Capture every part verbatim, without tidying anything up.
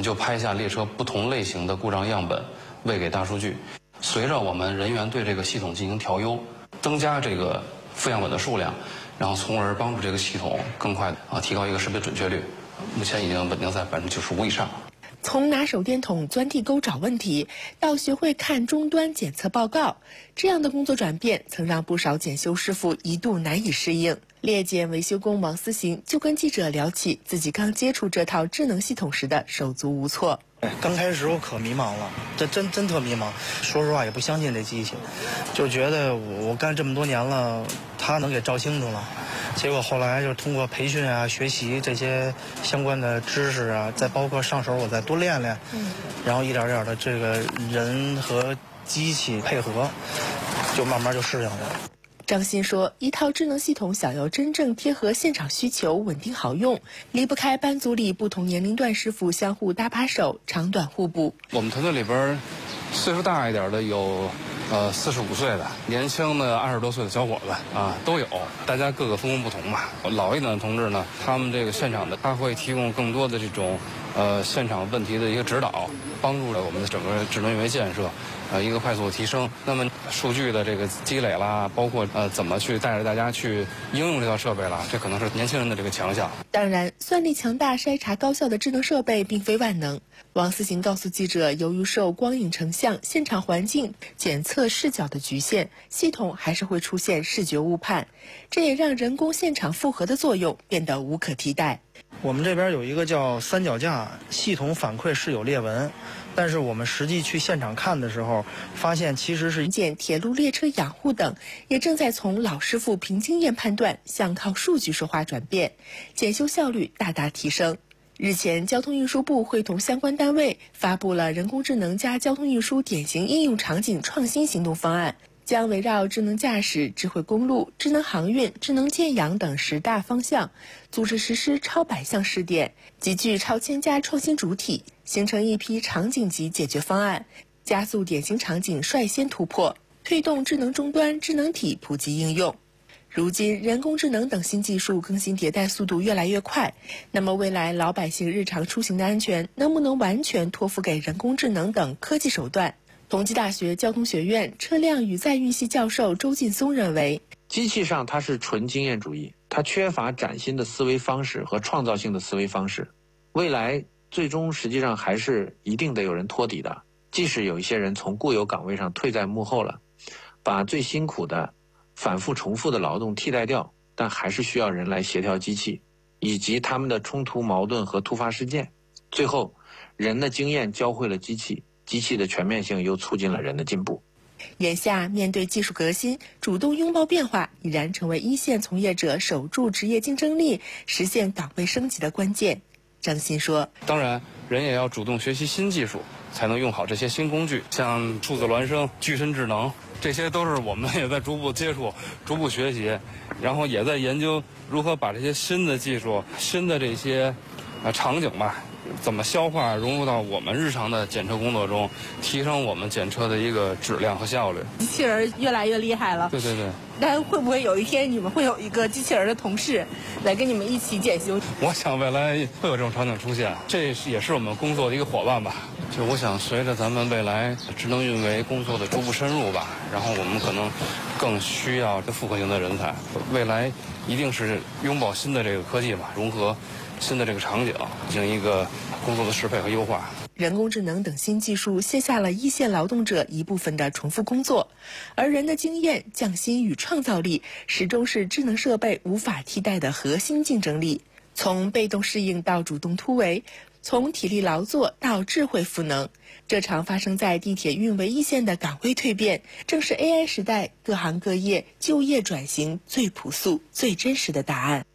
就拍下列车不同类型的故障样本，喂给大数据。随着我们人员对这个系统进行调优，增加这个负样本的数量，然后从而帮助这个系统更快啊提高一个识别准确率。目前已经稳定在百分之九十五以上。 从拿手电筒钻地沟找问题，到学会看终端检测报告，这样的工作转变曾让不少检修师傅一度难以适应。列检维修工王思行就跟记者聊起自己刚接触这套智能系统时的手足无措。 刚开始我可迷茫了，这真真特迷茫。说实话也不相信这机器，就觉得我我干这么多年了，它能给照清楚了。结果后来就通过培训啊、学习这些相关的知识啊，再包括上手我再多练练，嗯，然后一点点的这个人和机器配合，就慢慢就适应了。 张鑫说，一套智能系统想要真正贴合现场需求、稳定好用，离不开班组里不同年龄段师傅相互搭把手，长短互补。 我们团队里边岁数大一点的有呃四十五岁的，年轻的二十多岁的小伙子啊都有，大家各个风格不同吧。老一点的同志呢，他们这个现场的他会提供更多的这种呃现场问题的一个指导，帮助了我们的整个智能运维建设呃一个快速的提升。那么数据的这个积累啦，包括呃怎么去带着大家去应用这套设备啦，这可能是年轻人的这个强项。 当然，算力强大、筛查高效的智能设备并非万能。王思行告诉记者，由于受光影成像、现场环境检测视角的局限，系统还是会出现视觉误判，这也让人工现场复核的作用变得无可替代。 我们这边有一个叫三脚架，系统反馈是有裂纹，但是我们实际去现场看的时候，发现其实是建铁路列车养护等也正在从老师傅凭经验判断向靠数据说话转变，检修效率大大提升。日前，交通运输部会同相关单位发布了人工智能加交通运输典型应用场景创新行动方案，将围绕智能驾驶、智慧公路、智能航运、智能建氧等十大方向，组织实施超百项试点，集聚超千家创新主体，形成一批场景级解决方案，加速典型场景率先突破，推动智能终端、智能体普及应用。如今，人工智能等新技术更新迭代速度越来越快，那么未来老百姓日常出行的安全能不能完全托付给人工智能等科技手段？同济大学交通学院车辆与载运系教授周劲松认为， 机器上它是纯经验主义，它缺乏崭新的思维方式和创造性的思维方式。未来最终实际上还是一定得有人托底的，即使有一些人从固有岗位上退在幕后了，把最辛苦的反复重复的劳动替代掉，但还是需要人来协调机器以及他们的冲突矛盾和突发事件。最后，人的经验教会了机器，机器的全面性又促进了人的进步。 眼下面对技术革新，主动拥抱变化已然成为一线从业者守住职业竞争力、实现岗位升级的关键。张鑫说， 当然人也要主动学习新技术，才能用好这些新工具，像数字孪生、具身智能，这些都是我们也在逐步接触、逐步学习，然后也在研究如何把这些新的技术、新的这些啊场景吧，怎么消化融入到我们日常的检测工作中，提升我们检测的一个质量和效率。 机器人越来越厉害了， 对对对。 但会不会有一天你们会有一个机器人的同事来跟你们一起检修？ 我想未来会有这种场景出现，这也是我们工作的一个伙伴吧。就我想随着咱们未来智能运维工作的逐步深入吧，然后我们可能更需要这复合型的人才。未来一定是拥抱新的这个科技嘛，融合新的这个场景，进行一个工作的适配和优化。 人工智能等新技术卸下了一线劳动者一部分的重复工作，而人的经验、匠心与创造力始终是智能设备无法替代的核心竞争力。从被动适应到主动突围，从体力劳作到智慧赋能，这场发生在地铁运维一线的岗位蜕变，正是 A I 时代各行各业就业转型最朴素、最真实的答案。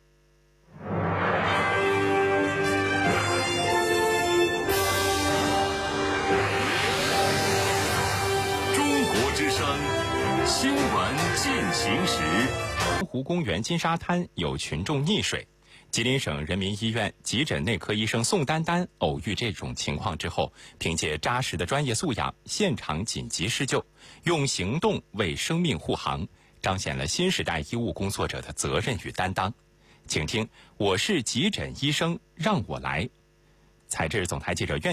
新闻进行时， 湖公园金沙滩有群众溺水。吉林省人民医院急诊内科医生宋丹丹偶遇这种情况之后，凭借扎实的专业素养，现场紧急施救，用行动为生命护航，彰显了新时代医务工作者的责任与担当。请听，我是急诊医生，让我来。采自总台记者苑